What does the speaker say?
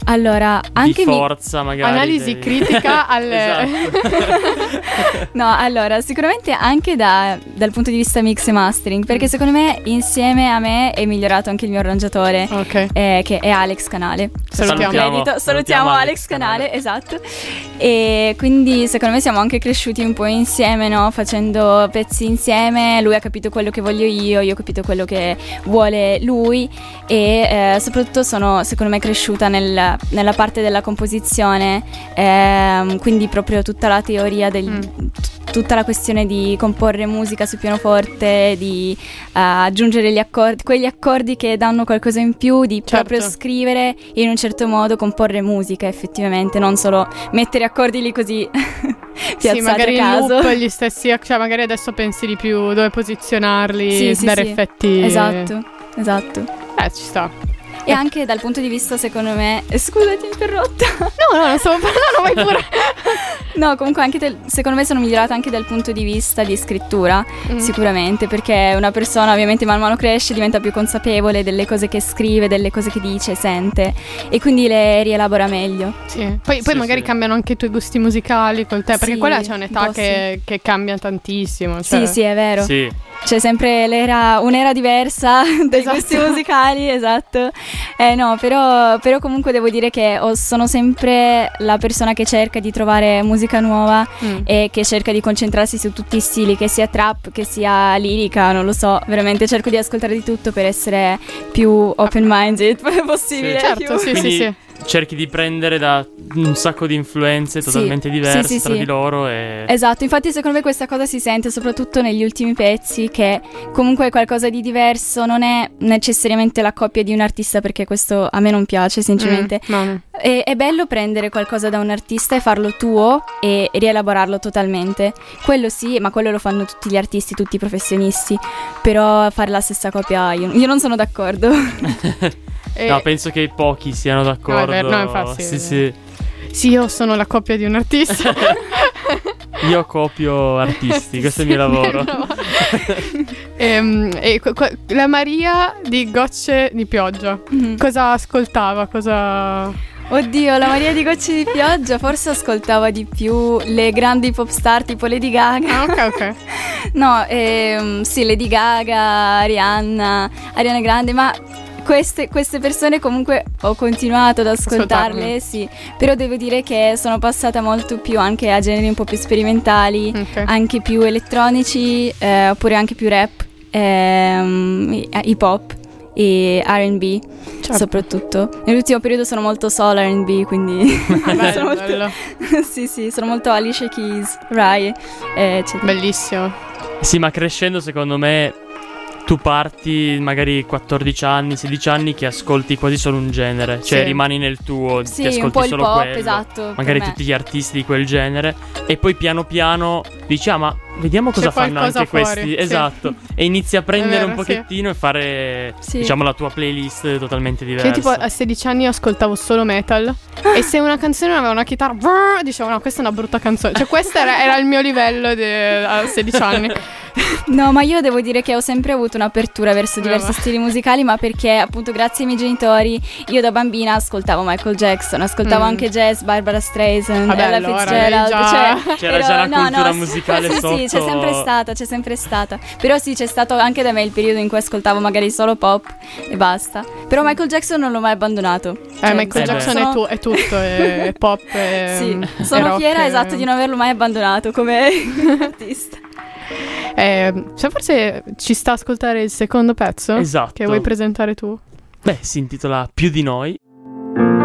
Allora, anche di forza magari. Analisi critica alle... Esatto. No, allora, sicuramente anche dal punto di vista mix e mastering, perché secondo me insieme a me è migliorato anche il mio arrangiatore, Ok. che è Alex Canale. Salutiamo Alex Canale, esatto. E quindi secondo me siamo anche cresciuti un po' insieme, no? Facendo pezzi insieme, lui ha capito quello che voglio io ho capito quello che vuole lui e soprattutto sono secondo me cresciuta nella parte della composizione, quindi proprio tutta la teoria tutta la questione di comporre musica su pianoforte, di aggiungere gli accordi, quegli accordi che danno qualcosa in più, di proprio scrivere e in un certo modo comporre musica effettivamente, non solo mettere accordi lì così piazzati magari a caso. in loop gli stessi, cioè magari adesso pensi di più dove posizionarli, dare effetti. Esatto. Ci sta. E anche dal punto di vista, secondo me... Scusa, ti ho interrotta. No, non stavo parlando, vai pure. No, comunque anche secondo me sono migliorata anche dal punto di vista di scrittura, sicuramente, perché una persona ovviamente man mano cresce, diventa più consapevole delle cose che scrive, delle cose che dice, sente, e quindi le rielabora meglio. Sì. Poi magari cambiano anche i tuoi gusti musicali col te, perché quella c'è un'età che cambia tantissimo. Cioè. Sì, è vero. Sì. C'è sempre un'era diversa dei gusti musicali, esatto. No, però comunque devo dire che sono sempre la persona che cerca di trovare musica nuova e che cerca di concentrarsi su tutti i stili, che sia trap, che sia lirica, non lo so, veramente cerco di ascoltare di tutto per essere più open-minded possibile. Certo, sì. Cerchi di prendere da un sacco di influenze totalmente diverse tra di loro e... Esatto, infatti secondo me questa cosa si sente soprattutto negli ultimi pezzi, che comunque è qualcosa di diverso, non è necessariamente la coppia di un artista, perché questo a me non piace sinceramente. No. È bello prendere qualcosa da un artista e farlo tuo e rielaborarlo totalmente, quello sì, ma quello lo fanno tutti gli artisti, tutti i professionisti, però fare la stessa coppia io non sono d'accordo. No, penso che pochi siano d'accordo. No, infatti. Sì. Sì, io sono la coppia di un artista. Io copio artisti, questo è il mio lavoro. La Maria di Gocce di Pioggia, cosa ascoltava? Oddio, la Maria di Gocce di Pioggia forse ascoltava di più le grandi pop star tipo Lady Gaga. Ok. No, sì, Lady Gaga, Ariana Grande, ma queste persone comunque ho continuato ad ascoltarle, sì, però devo dire che sono passata molto più anche a generi un po' più sperimentali, anche più elettronici, oppure anche più rap, hip hop e R&B, soprattutto. Nell'ultimo periodo sono molto soul R&B, quindi bello. sì, sono molto Alicia Keys, Rai, eccetera. Bellissimo. Sì, ma crescendo secondo me tu parti magari 14 anni, 16 anni che ascolti quasi solo un genere, cioè rimani nel tuo, sì, ti ascolti un po' solo il pop, quello, esatto, magari tutti gli artisti di quel genere, e poi piano piano dici ma vediamo cosa fanno anche fuori, questi, esatto, e inizi a prendere un pochettino e fare diciamo la tua playlist totalmente diversa. Io tipo a 16 anni ascoltavo solo metal e se una canzone aveva una chitarra dicevo no, questa è una brutta canzone, cioè questo era il mio livello a 16 anni. No, ma io devo dire che ho sempre avuto un'apertura verso diversi stili musicali, ma perché appunto grazie ai miei genitori io da bambina ascoltavo Michael Jackson, ascoltavo anche jazz, Barbara Streisand, Ella Fitzgerald, c'era già la cultura musicale sotto. Sì, c'è sempre stata. Però sì, c'è stato anche da me il periodo in cui ascoltavo magari solo pop e basta. Però Michael Jackson non l'ho mai abbandonato. Michael Jackson è tutto, è pop, sì, sono fiera di non averlo mai abbandonato come artista. Cioè forse ci sta a ascoltare il secondo pezzo? Esatto. Che vuoi presentare tu? Beh, si intitola Più di noi.